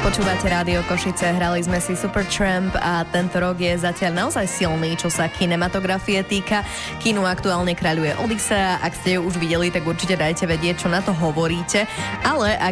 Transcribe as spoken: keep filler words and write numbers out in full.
Počúvate Rádio Košice, hrali sme si Supertramp a tento rok je zatiaľ naozaj silný, čo sa kinematografie týka. Kinu aktuálne kráľuje Odysea, ak ste ju už videli, tak určite dajte vedieť, čo na to hovoríte. Ale ak